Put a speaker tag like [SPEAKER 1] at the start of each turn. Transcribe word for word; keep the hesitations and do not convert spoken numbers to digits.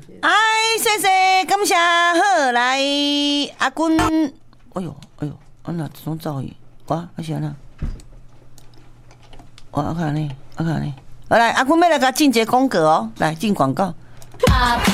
[SPEAKER 1] 哎，谢谢，感谢，好来，阿君，哎呦，哎呦，我哪这种噪音？哇，阿是安那？哇，阿看呢，阿看呢，好来，阿君要来甲进一个广告哦，来进广告。